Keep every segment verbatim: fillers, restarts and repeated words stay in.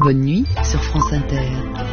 Bonne nuit sur France Inter.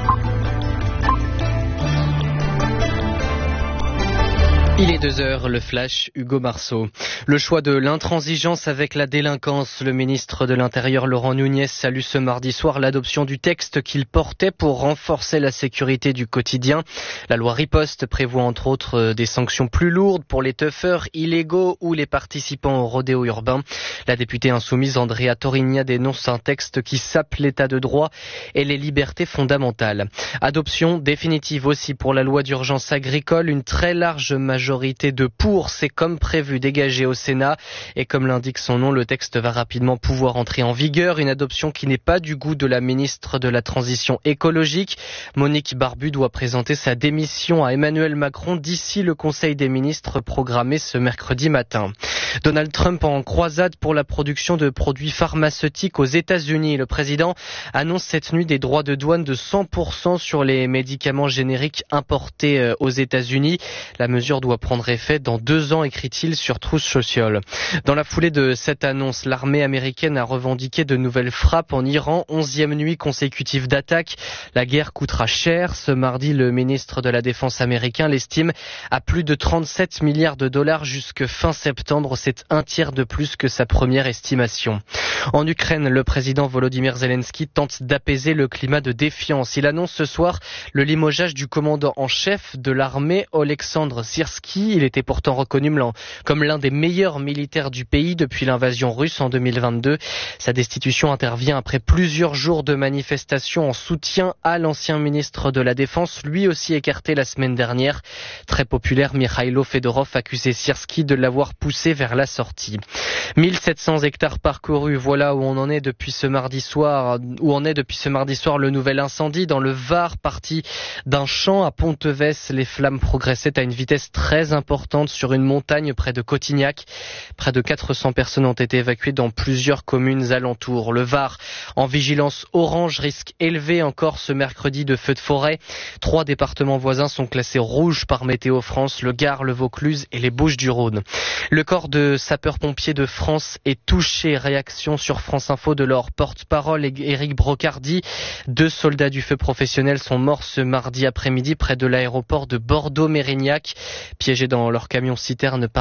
Il est deux heures, le flash, Hugo Marceau. Le choix de l'intransigeance avec la délinquance. Le ministre de l'Intérieur, Laurent Nunez, salue ce mardi soir l'adoption du texte qu'il portait pour renforcer la sécurité du quotidien. La loi Riposte prévoit entre autres des sanctions plus lourdes pour les teufeurs illégaux ou les participants au rodéo urbain. La députée insoumise Andrea Torigna dénonce un texte qui sape l'état de droit et les libertés fondamentales. Adoption définitive aussi pour la loi d'urgence agricole. Une très large majorité majorité de pour, c'est comme prévu dégagé au Sénat et comme l'indique son nom, le texte va rapidement pouvoir entrer en vigueur, une adoption qui n'est pas du goût de la ministre de la Transition écologique. Monique Barbu doit présenter sa démission à Emmanuel Macron d'ici le Conseil des ministres programmé ce mercredi matin. Donald Trump en croisade pour la production de produits pharmaceutiques aux États-Unis. Le président annonce cette nuit des droits de douane de cent pour cent sur les médicaments génériques importés aux États-Unis. La mesure doit prendre effet dans deux ans, écrit-il sur Truth Social. Dans la foulée de cette annonce, l'armée américaine a revendiqué de nouvelles frappes en Iran, onzième nuit consécutive d'attaque. La guerre coûtera cher. Ce mardi, le ministre de la Défense américain l'estime à plus de trente-sept milliards de dollars jusque fin septembre. C'est un tiers de plus que sa première estimation. En Ukraine, le président Volodymyr Zelensky tente d'apaiser le climat de défiance. Il annonce ce soir le limogeage du commandant en chef de l'armée, Oleksandr Syrski. Il était pourtant reconnu comme l'un des meilleurs militaires du pays depuis l'invasion russe en deux mille vingt-deux. Sa destitution intervient après plusieurs jours de manifestations en soutien à l'ancien ministre de la Défense, lui aussi écarté la semaine dernière. Très populaire, Mikhailo Fedorov accusait Syrski de l'avoir poussé vers la sortie. mille sept cents hectares parcourus, voilà où on en est depuis ce mardi soir, où en est depuis ce mardi soir le nouvel incendie dans le Var, parti d'un champ à Pontevès. Les flammes progressaient à une vitesse très importante sur une montagne près de Cotignac. Près de quatre cents personnes ont été évacuées dans plusieurs communes alentours. Le Var en vigilance orange, risque élevé encore ce mercredi de feux de forêt. Trois départements voisins sont classés rouges par Météo France, le Gard, le Vaucluse et les Bouches-du-Rhône. Le corps de sapeurs-pompiers de France est touché. Réaction sur France Info de leur porte-parole Éric Brocardi. Deux soldats du feu professionnel sont morts ce mardi après-midi près de l'aéroport de Bordeaux-Mérignac, piégés dans leur camion citerne.